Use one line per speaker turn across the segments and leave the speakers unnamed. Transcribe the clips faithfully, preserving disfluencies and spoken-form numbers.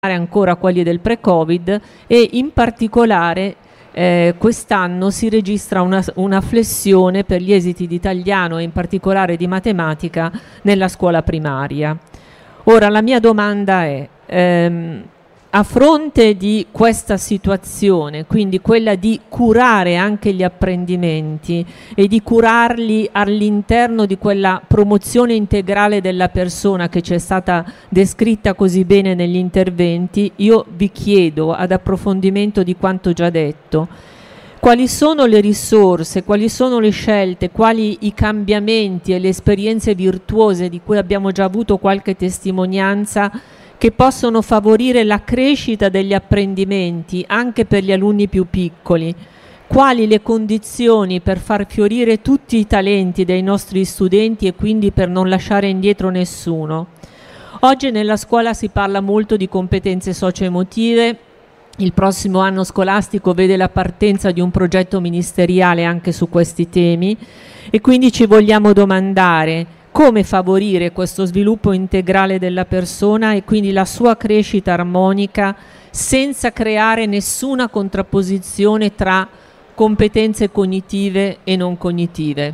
ancora quelli del pre-Covid e in particolare eh, quest'anno si registra una, una flessione per gli esiti di italiano e in particolare di matematica nella scuola primaria. Ora la mia domanda è, ehm, a fronte di questa situazione, quindi quella di curare anche gli apprendimenti e di curarli all'interno di quella promozione integrale della persona che ci è stata descritta così bene negli interventi, io vi chiedo, ad approfondimento di quanto già detto, quali sono le risorse, quali sono le scelte, quali i cambiamenti e le esperienze virtuose di cui abbiamo già avuto qualche testimonianza che possono favorire la crescita degli apprendimenti anche per gli alunni più piccoli, quali le condizioni per far fiorire tutti i talenti dei nostri studenti e quindi per non lasciare indietro nessuno. Oggi nella scuola si parla molto di competenze socio-emotive, il prossimo anno scolastico vede la partenza di un progetto ministeriale anche su questi temi e quindi ci vogliamo domandare come favorire questo sviluppo integrale della persona e quindi la sua crescita armonica senza creare nessuna contrapposizione tra competenze cognitive e non cognitive.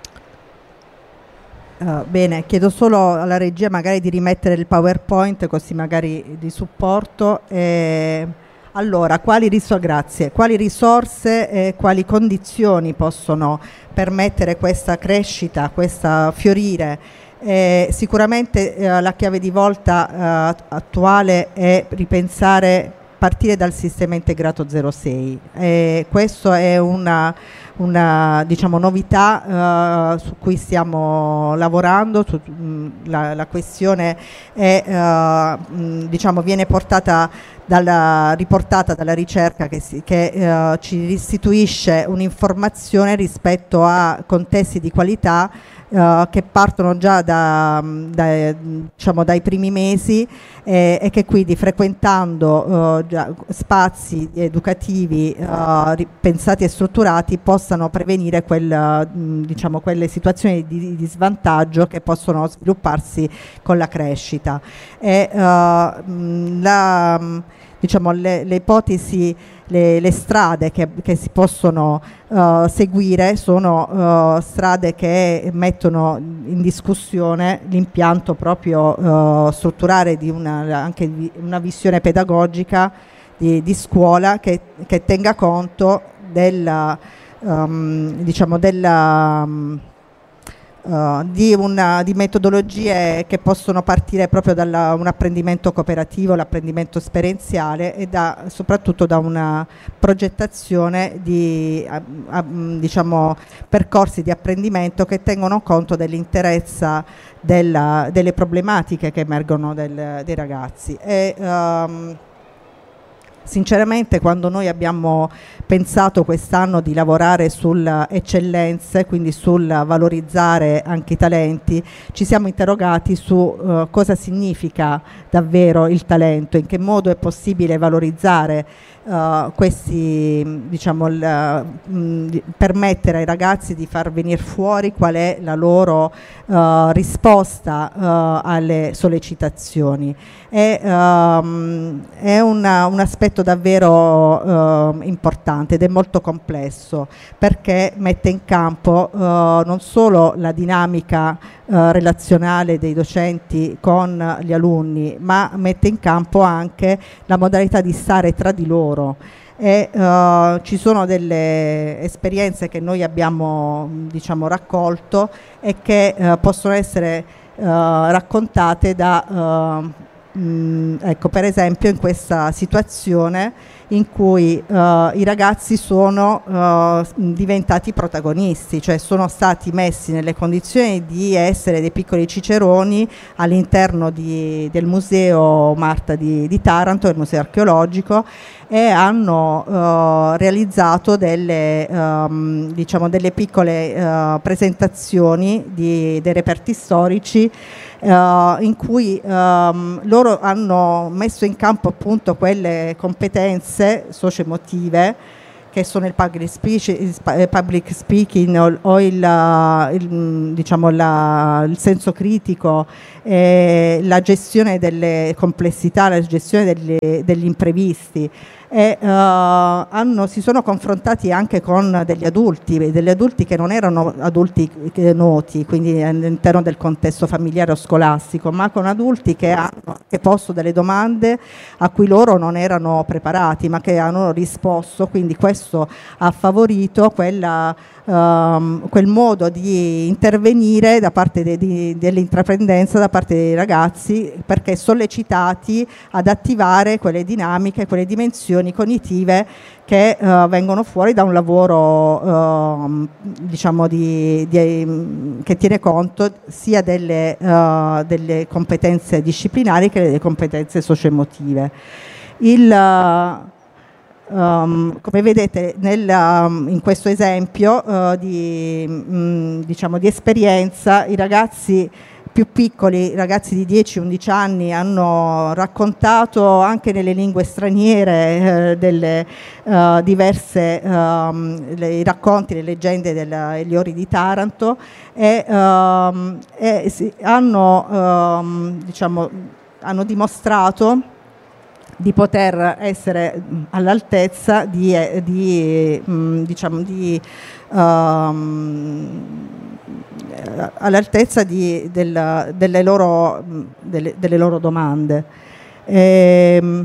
Uh, bene, chiedo solo alla regia magari di rimettere il PowerPoint così magari di supporto. E allora, quali, risor- grazie. Quali risorse e quali condizioni possono permettere questa crescita, questa fiorire? Eh, sicuramente eh, la chiave di volta eh, attuale è ripensare, partire dal sistema integrato zero sei. Eh, questo è una, una diciamo, novità eh, su cui stiamo lavorando. Su, mh, la, la questione è, eh, mh, diciamo, viene portata dalla, riportata dalla ricerca che, si, che eh, ci restituisce un'informazione rispetto a contesti di qualità Uh, che partono già da, da, diciamo, dai primi mesi eh, e che quindi frequentando uh, già spazi educativi uh, pensati e strutturati possano prevenire quel, uh, diciamo, quelle situazioni di, di svantaggio che possono svilupparsi con la crescita. E, uh, la, diciamo, le, le ipotesi, le, le strade che, che si possono uh, seguire sono uh, strade che mettono in discussione l'impianto proprio uh, strutturale di una, anche di una visione pedagogica di, di scuola che, che tenga conto della, um, diciamo della um, Uh, di, una, di metodologie che possono partire proprio da un apprendimento cooperativo, l'apprendimento esperienziale e da, soprattutto da una progettazione di a, a, diciamo, percorsi di apprendimento che tengono conto dell'interesse della, delle problematiche che emergono del, dei ragazzi. E, um, sinceramente quando noi abbiamo pensato quest'anno di lavorare sulle eccellenze, quindi sul valorizzare anche i talenti, ci siamo interrogati su uh, cosa significa davvero il talento, in che modo è possibile valorizzare uh, questi, diciamo, l, mh, permettere ai ragazzi di far venire fuori qual è la loro uh, risposta uh, alle sollecitazioni. È, um, è una, un aspetto davvero uh, importante ed è molto complesso perché mette in campo uh, non solo la dinamica uh, relazionale dei docenti con gli alunni, ma mette in campo anche la modalità di stare tra di loro. E uh, ci sono delle esperienze che noi abbiamo, diciamo, raccolto e che uh, possono essere uh, raccontate da uh, Mm, ecco, per esempio in questa situazione in cui uh, i ragazzi sono uh, diventati protagonisti, cioè sono stati messi nelle condizioni di essere dei piccoli ciceroni all'interno di, del museo Marta di, di Taranto, il museo archeologico, e hanno uh, realizzato delle, um, diciamo, delle piccole uh, presentazioni di, dei reperti storici Uh, in cui um, loro hanno messo in campo appunto quelle competenze socio-emotive che sono il public, speech, il public speaking o, o il, il, diciamo la, il senso critico, eh, la gestione delle complessità, la gestione delle, degli imprevisti. E uh, hanno, si sono confrontati anche con degli adulti, degli adulti che non erano adulti che noti, quindi all'interno del contesto familiare o scolastico, ma con adulti che hanno che posto delle domande a cui loro non erano preparati, ma che hanno risposto, quindi questo ha favorito quella, um, quel modo di intervenire da parte de, di, dell'intraprendenza, da parte dei ragazzi, perché sollecitati ad attivare quelle dinamiche, quelle dimensioni cognitive che uh, vengono fuori da un lavoro uh, diciamo di, di, che tiene conto sia delle, uh, delle competenze disciplinari che delle competenze socio-emotive. Il, uh, um, come vedete nel, um, in questo esempio uh, di, mh, diciamo di esperienza, i ragazzi più piccoli, ragazzi di dieci undici anni, hanno raccontato anche nelle lingue straniere eh, delle uh, diverse um, le, i racconti, le leggende degli ori di Taranto e, um, e si, hanno, um, diciamo, hanno dimostrato di poter essere all'altezza di, di, mh, diciamo, di um, all'altezza di, del, delle, loro, delle, delle loro domande. E,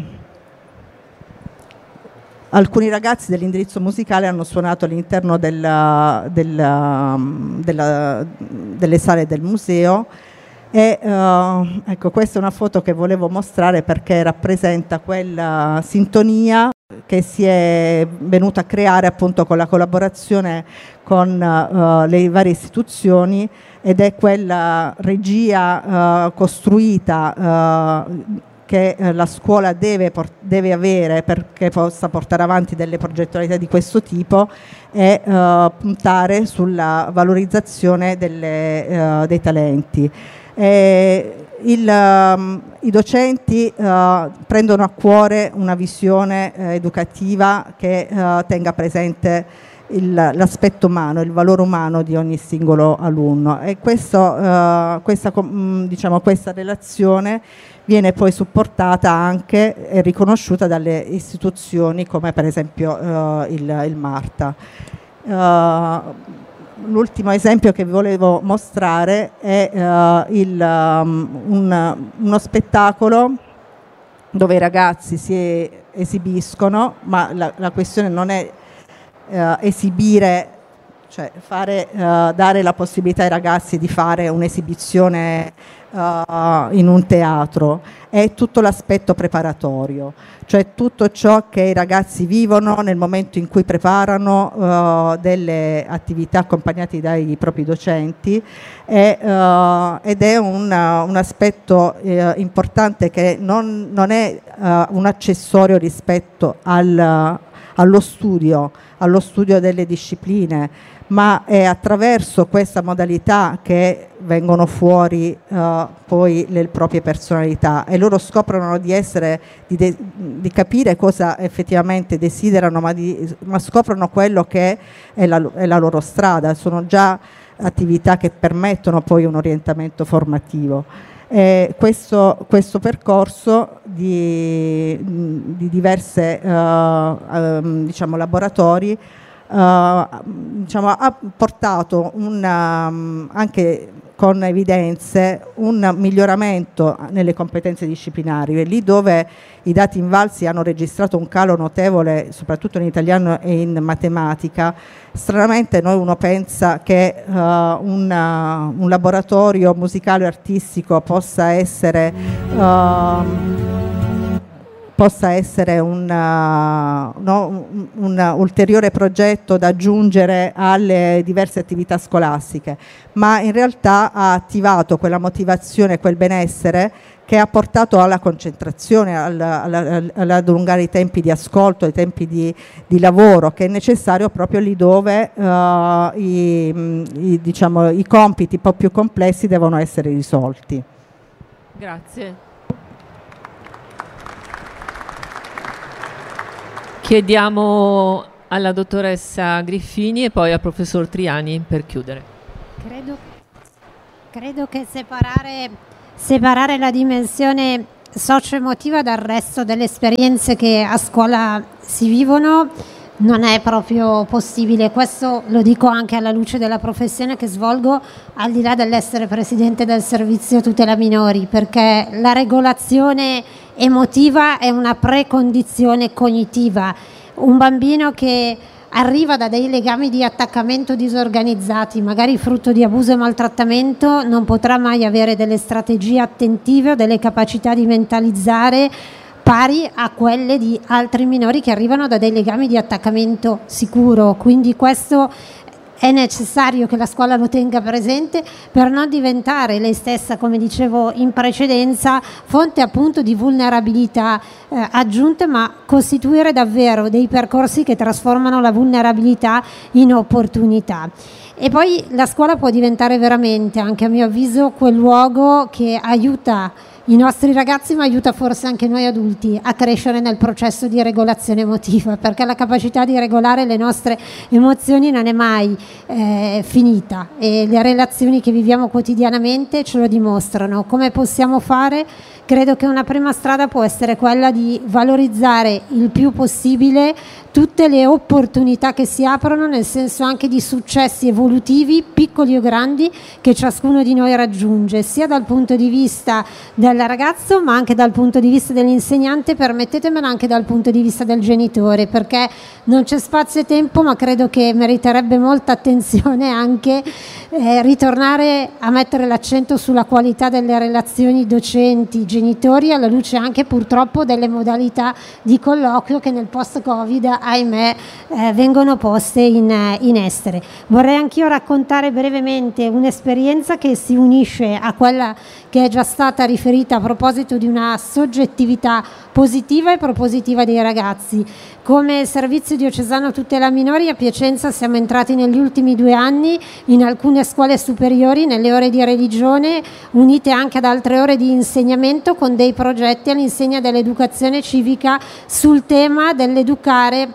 alcuni ragazzi dell'indirizzo musicale hanno suonato all'interno della, della, della, delle sale del museo e uh, ecco, questa è una foto che volevo mostrare perché rappresenta quella sintonia che si è venuta a creare appunto con la collaborazione con uh, le varie istituzioni, ed è quella regia uh, costruita uh, che uh, la scuola deve, deve avere perché possa portare avanti delle progettualità di questo tipo e uh, puntare sulla valorizzazione delle, uh, dei talenti. E il, um, I docenti uh, prendono a cuore una visione uh, educativa che uh, tenga presente l'aspetto umano, il valore umano di ogni singolo alunno, e questo, uh, questa, diciamo, questa relazione viene poi supportata anche e riconosciuta dalle istituzioni come per esempio uh, il, il Marta. Uh, L'ultimo esempio che volevo mostrare è uh, il, um, un, uno spettacolo dove i ragazzi si esibiscono, ma la, la questione non è uh, esibire, cioè fare, uh, dare la possibilità ai ragazzi di fare un'esibizione uh, in un teatro, è tutto l'aspetto preparatorio, cioè tutto ciò che i ragazzi vivono nel momento in cui preparano uh, delle attività accompagnate dai propri docenti, e, uh, ed è un, uh, un aspetto uh, importante che non, non è uh, un accessorio rispetto al, allo studio, allo studio delle discipline, ma è attraverso questa modalità che vengono fuori uh, poi le proprie personalità, e loro scoprono di essere, di, de, di capire cosa effettivamente desiderano, ma, di, ma scoprono quello che è la, è la loro strada. Sono già attività che permettono poi un orientamento formativo. Eh, questo, questo percorso di, di diverse uh, um, diciamo, laboratori Uh, diciamo, ha portato una, um, anche con evidenze un miglioramento nelle competenze disciplinari, e lì dove i dati invalsi hanno registrato un calo notevole soprattutto in italiano e in matematica. Stranamente noi uno pensa che uh, una, un laboratorio musicale o artistico possa essere uh, possa essere un, uh, no, un, un ulteriore progetto da aggiungere alle diverse attività scolastiche, ma in realtà ha attivato quella motivazione, quel benessere che ha portato alla concentrazione, all'allungare i tempi di ascolto, i tempi di, di lavoro, che è necessario proprio lì dove uh, i, i, diciamo, i compiti un po' più complessi devono essere risolti.
Grazie. Chiediamo alla dottoressa Griffini e poi al professor Triani per chiudere.
Credo, credo che separare, separare la dimensione socio-emotiva dal resto delle esperienze che a scuola si vivono non è proprio possibile. Questo lo dico anche alla luce della professione che svolgo, al di là dell'essere presidente del servizio tutela minori, perché la regolazione emotiva è una precondizione cognitiva. Un bambino che arriva da dei legami di attaccamento disorganizzati, magari frutto di abuso e maltrattamento, non potrà mai avere delle strategie attentive o delle capacità di mentalizzare pari a quelle di altri minori che arrivano da dei legami di attaccamento sicuro. Quindi questo è necessario che la scuola lo tenga presente per non diventare lei stessa, come dicevo in precedenza, fonte appunto di vulnerabilità eh, aggiunte, ma costituire davvero dei percorsi che trasformano la vulnerabilità in opportunità. E poi la scuola può diventare veramente, anche a mio avviso, quel luogo che aiuta i nostri ragazzi, ma aiuta forse anche noi adulti a crescere nel processo di regolazione emotiva, perché la capacità di regolare le nostre emozioni non è mai eh, finita e le relazioni che viviamo quotidianamente ce lo dimostrano. Come possiamo fare? Credo che una prima strada può essere quella di valorizzare il più possibile tutte le opportunità che si aprono, nel senso anche di successi evolutivi, piccoli o grandi, che ciascuno di noi raggiunge, sia dal punto di vista del ragazzo, ma anche dal punto di vista dell'insegnante, permettetemelo anche dal punto di vista del genitore, perché non c'è spazio e tempo, ma credo che meriterebbe molta attenzione anche eh, ritornare a mettere l'accento sulla qualità delle relazioni docenti-genitori, alla luce anche purtroppo delle modalità di colloquio che nel post-Covid, ahimè, eh, vengono poste in, in essere. Vorrei anch'io raccontare brevemente un'esperienza che si unisce a quella che è già stata riferita a proposito di una soggettività positiva e propositiva dei ragazzi. Come servizio diocesano tutela minori a Piacenza siamo entrati negli ultimi due anni in alcune scuole superiori nelle ore di religione, unite anche ad altre ore di insegnamento, con dei progetti all'insegna dell'educazione civica sul tema dell'educare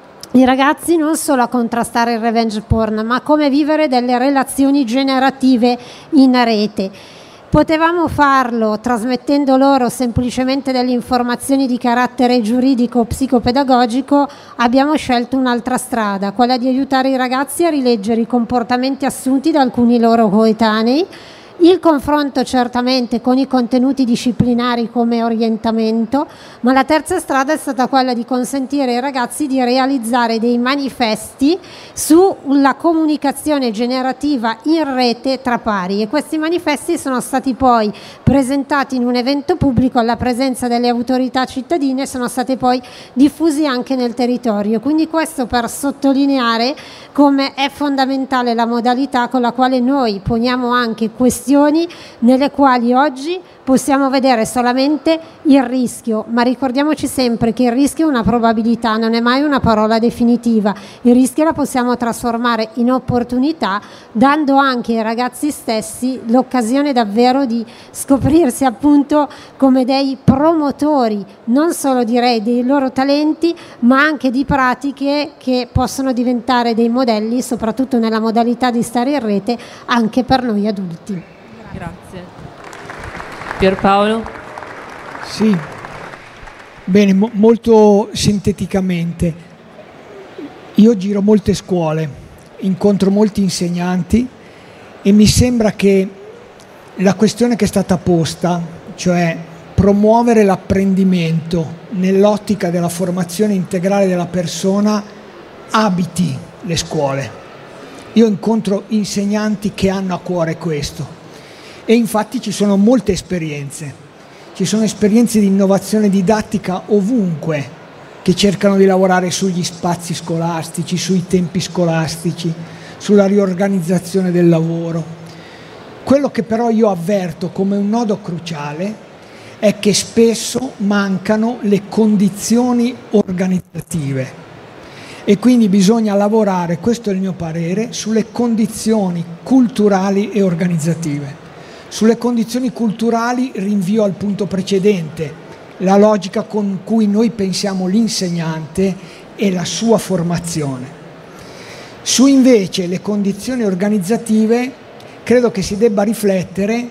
i ragazzi non solo a contrastare il revenge porn, ma come vivere delle relazioni generative in rete. Potevamo farlo trasmettendo loro semplicemente delle informazioni di carattere giuridico o psicopedagogico. Abbiamo scelto un'altra strada, quella di aiutare i ragazzi a rileggere i comportamenti assunti da alcuni loro coetanei, il confronto certamente con i contenuti disciplinari come orientamento, ma la terza strada è stata quella di consentire ai ragazzi di realizzare dei manifesti sulla comunicazione generativa in rete tra pari, e questi manifesti sono stati poi presentati in un evento pubblico alla presenza delle autorità cittadine e sono stati poi diffusi anche nel territorio. Quindi questo per sottolineare come è fondamentale la modalità con la quale noi poniamo anche questioni nelle quali oggi possiamo vedere solamente il rischio, ma ricordiamoci sempre che il rischio è una probabilità, non è mai una parola definitiva. Il rischio la possiamo trasformare in opportunità, dando anche ai ragazzi stessi l'occasione davvero di scoprirsi appunto come dei promotori, non solo direi dei loro talenti, ma anche di pratiche che possono diventare dei modelli, soprattutto nella modalità di stare in rete, anche per noi adulti.
Grazie. Pierpaolo?
Sì, bene, mo- molto sinteticamente. Io giro molte scuole, incontro molti insegnanti e mi sembra che la questione che è stata posta, cioè promuovere l'apprendimento nell'ottica della formazione integrale della persona, abiti le scuole. Io incontro insegnanti che hanno a cuore questo. E infatti ci sono molte esperienze, ci sono esperienze di innovazione didattica ovunque, che cercano di lavorare sugli spazi scolastici, sui tempi scolastici, sulla riorganizzazione del lavoro. Quello che però io avverto come un nodo cruciale è che spesso mancano le condizioni organizzative e quindi bisogna lavorare, questo è il mio parere, sulle condizioni culturali e organizzative. Sulle condizioni culturali rinvio al punto precedente, la logica con cui noi pensiamo l'insegnante e la sua formazione. Su invece le condizioni organizzative credo che si debba riflettere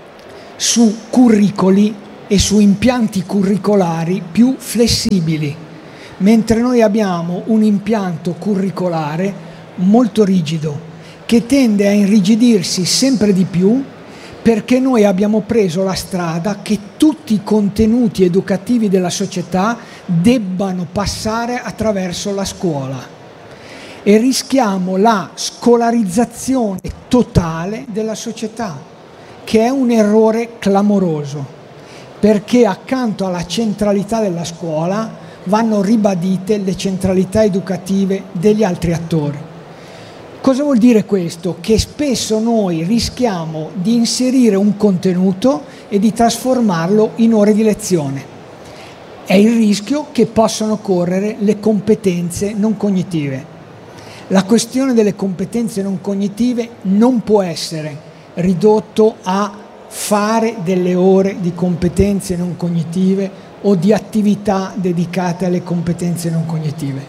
su curricoli e su impianti curricolari più flessibili, mentre noi abbiamo un impianto curricolare molto rigido che tende a irrigidirsi sempre di più, perché noi abbiamo preso la strada che tutti i contenuti educativi della società debbano passare attraverso la scuola e rischiamo la scolarizzazione totale della società, che è un errore clamoroso, perché accanto alla centralità della scuola vanno ribadite le centralità educative degli altri attori. Cosa vuol dire questo? Che spesso noi rischiamo di inserire un contenuto e di trasformarlo in ore di lezione. È il rischio che possano correre le competenze non cognitive. La questione delle competenze non cognitive non può essere ridotto a fare delle ore di competenze non cognitive o di attività dedicate alle competenze non cognitive,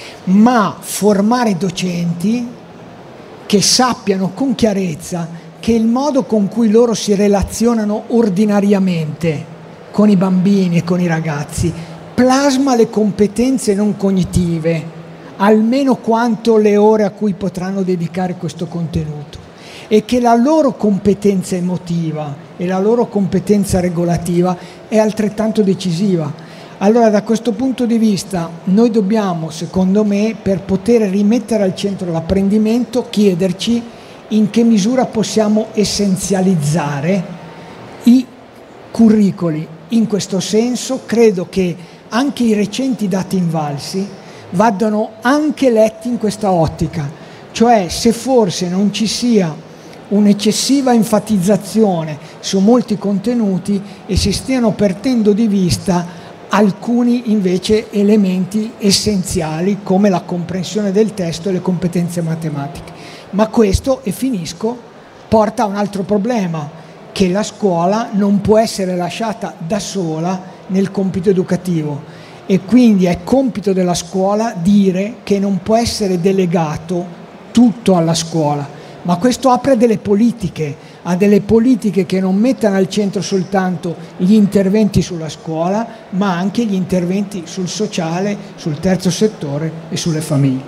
ma formare docenti che sappiano con chiarezza che il modo con cui loro si relazionano ordinariamente con i bambini e con i ragazzi plasma le competenze non cognitive, almeno quanto le ore a cui potranno dedicare questo contenuto, e che la loro competenza emotiva e la loro competenza regolativa è altrettanto decisiva. Allora, da questo punto di vista noi dobbiamo, secondo me, per poter rimettere al centro l'apprendimento, chiederci in che misura possiamo essenzializzare i curricoli. In questo senso credo che anche i recenti dati invalsi vadano anche letti in questa ottica, cioè se forse non ci sia un'eccessiva enfatizzazione su molti contenuti e si stiano perdendo di vista alcuni invece elementi essenziali come la comprensione del testo e le competenze matematiche. Ma questo, e finisco, porta a un altro problema, che la scuola non può essere lasciata da sola nel compito educativo. E quindi è compito della scuola dire che non può essere delegato tutto alla scuola, ma questo apre delle politiche, a delle politiche che non mettano al centro soltanto gli interventi sulla scuola, ma anche gli interventi sul sociale, sul terzo settore e sulle famiglie.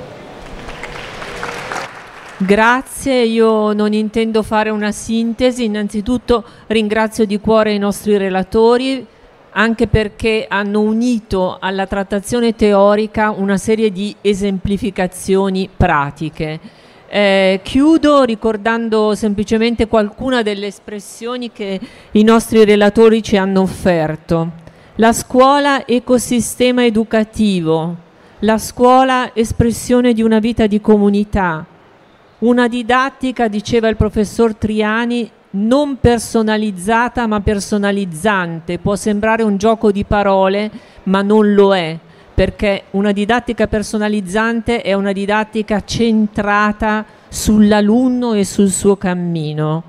Grazie, io non intendo fare una sintesi, innanzitutto ringrazio di cuore i nostri relatori, anche perché hanno unito alla trattazione teorica una serie di esemplificazioni pratiche. Eh, chiudo ricordando semplicemente qualcuna delle espressioni che i nostri relatori ci hanno offerto. La scuola ecosistema educativo, la scuola espressione di una vita di comunità, una didattica, diceva il professor Triani, non personalizzata ma personalizzante. Può sembrare un gioco di parole, ma non lo è, perché una didattica personalizzante è una didattica centrata sull'alunno e sul suo cammino.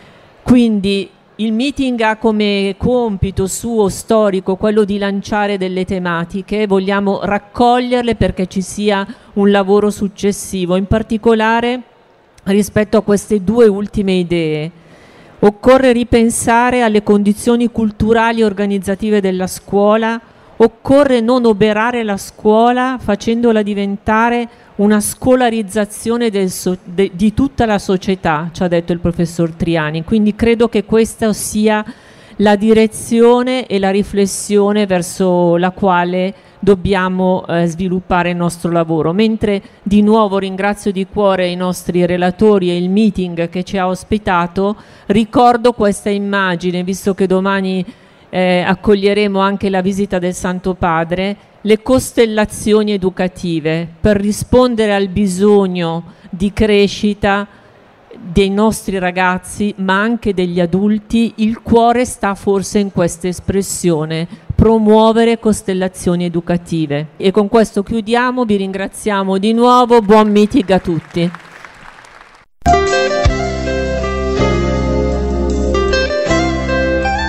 Quindi il meeting ha come compito suo storico quello di lanciare delle tematiche, vogliamo raccoglierle perché ci sia un lavoro successivo, in particolare rispetto a queste due ultime idee. Occorre ripensare alle condizioni culturali e organizzative della scuola, occorre non oberare la scuola facendola diventare una scolarizzazione del so- de- di tutta la società, ci ha detto il professor Triani. Quindi credo che questa sia la direzione e la riflessione verso la quale dobbiamo eh, sviluppare il nostro lavoro. Mentre di nuovo ringrazio di cuore i nostri relatori e il meeting che ci ha ospitato, ricordo questa immagine, visto che domani eh, accoglieremo anche la visita del Santo Padre, le costellazioni educative per rispondere al bisogno di crescita dei nostri ragazzi, ma anche degli adulti. Il cuore sta forse in questa espressione: promuovere costellazioni educative. E con questo chiudiamo, vi ringraziamo di nuovo, buon meeting a tutti.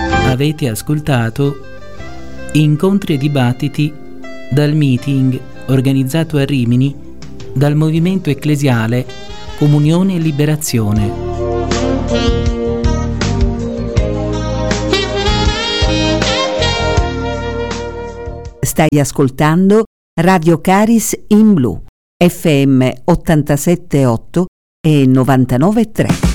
Avete ascoltato Incontri e dibattiti dal meeting organizzato a Rimini dal movimento ecclesiale Comunione e Liberazione.
Stai ascoltando Radio Caris in Blu, F M ottantasette virgola otto e novantanove virgola tre.